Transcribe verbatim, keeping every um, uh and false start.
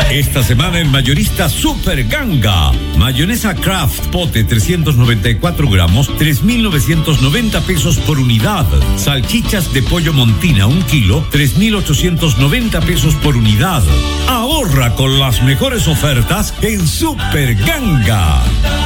Esta semana en Mayorista Super Ganga. Mayonesa Kraft Pote trescientos noventa y cuatro gramos, tres mil novecientos noventa pesos por unidad. Salchichas de pollo Montina un kilo, tres mil ochocientos noventa pesos por unidad. Ahorra con las mejores ofertas en Super Ganga.